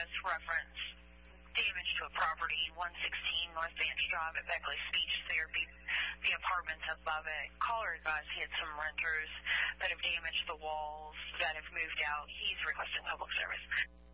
Service reference damage to a property, 116 North Vance Drive at Beckley Speech Therapy, the apartments above it. Caller advised he had some renters that have damaged the walls that have moved out. He's requesting public service.